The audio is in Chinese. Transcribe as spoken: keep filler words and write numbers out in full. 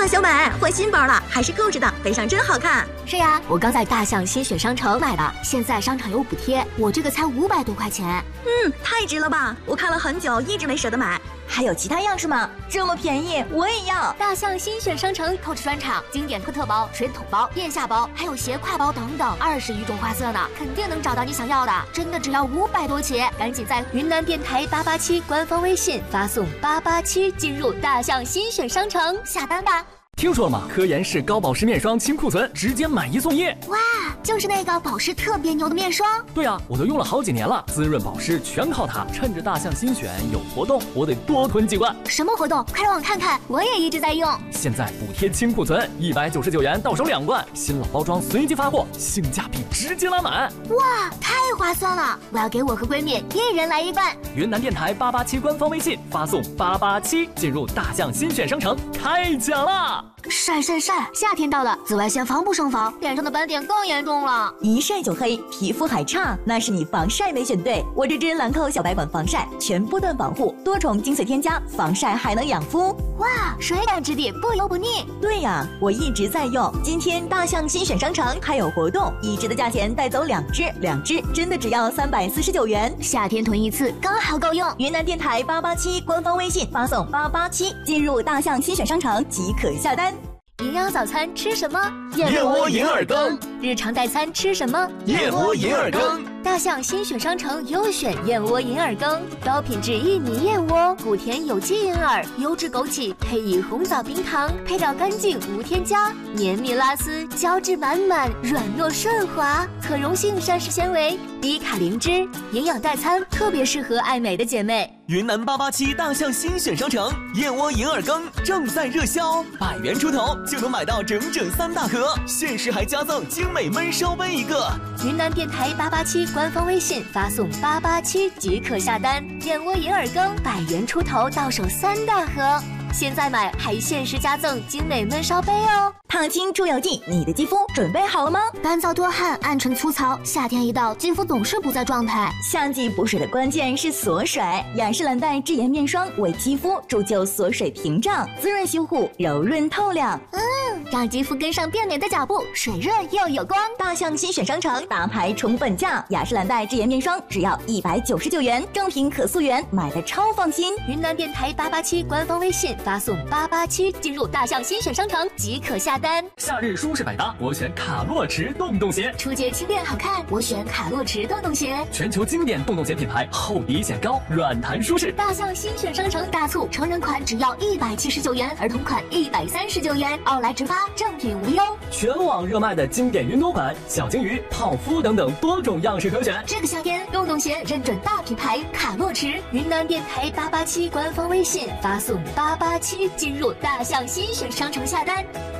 小美换新包了，还是购置的，背上真好看。 是呀，我刚在大象新选商城买的，现在商场有补贴，我这个才五百多块钱。 嗯，太值了吧！我看了很久，一直没舍得买。还有其他样式吗？这么便宜，我也要！ 大象新选商城购置专场，经典特特包、水桶包、腋下包，还有斜挎包等等，二十余种花色呢，肯定能找到你想要的。真的只要五百多起，赶紧在云南电台八八七官方微信发送八八七进入大象新选商城下单吧。 听说了吗？科颜氏高保湿面霜清库存，直接买一送一！ 哇，就是那个保湿特别牛的面霜。 对啊，我都用了好几年了，滋润保湿全靠它。趁着大象新选有活动，我得多囤几罐。 什么活动？快让我看看，我也一直在用。 现在补贴清库存，一百九十九元到手两罐，新老包装随机发货，性价比直接拉满。 哇，太划算了！我要给我和闺蜜一人来一罐。 云南电台八八七官方微信发送八八七进入大象新选商城，开奖啦！ 晒晒晒！夏天到了，紫外线防不胜防，脸上的斑点更严重了。 一晒就黑，皮肤还差，那是你防晒没选对。我这支兰蔻小白管防晒，全波段保护，多重精粹添加，防晒还能养肤。 哇，水感质地，不油不腻。 对呀，我一直在用。今天大象新选商城还有活动，一支的价钱带走两支，两支真的只要三百四十九元。 夏天囤一次刚好够用。 云南电台八八七官方微信发送八八七进入大象新选商城即可下单。 营养早餐吃什么？ 燕窝银耳羹。 日常代餐吃什么？ 燕窝银耳羹。 大象新选商城优选燕窝银耳羹，高品质薏米燕窝，谷甜有机银耳，优质枸杞，配以红枣冰糖，配料干净无添加，绵密拉丝，胶质满满，软糯顺滑，可溶性膳食纤维，低卡零脂，营养代餐特别适合爱美的姐妹。 云南八八七大象新选商城燕窝银耳羹正在热销，百元出头就能买到整整三大盒，限时还加赠精美焖烧杯一个。 云南电台八八七官方微信发送八八七即可下单，燕窝银耳羹百元出头到手三大盒，现在买还限时加赠精美焖烧杯哦。 烫青助油剂，你的肌肤准备好了吗？ 干燥多汗，暗沉粗糙，夏天一到，肌肤总是不在状态。 夏季补水的关键是锁水，雅诗兰黛智颜面霜为肌肤铸就锁水屏障，滋润修护，柔润透亮。 嗯，让肌肤跟上变美的脚步，水润又有光。 大象新选商城大牌重本价，雅诗兰黛智颜面霜只要一百九十九元，正品可溯源，买的超放心。 云南电台八八七官方微信发送八八七进入大象新选商城即可下单。 夏日舒适百搭，我选卡洛驰洞洞鞋。 初阶轻便好看，我选卡洛驰洞洞鞋。 全球经典洞洞鞋品牌，厚底显高，软弹舒适。 大象新选商城大促，成人款只要一百七十九元，儿童款一百三十九元，奥莱直发，正品无忧。 全网热卖的经典云朵款、小金鱼、泡芙等等多种样式可选。 这个夏天，洞洞鞋认准大品牌卡洛驰。云南电台八八七官方微信发送八八七进入大象新选商城下单。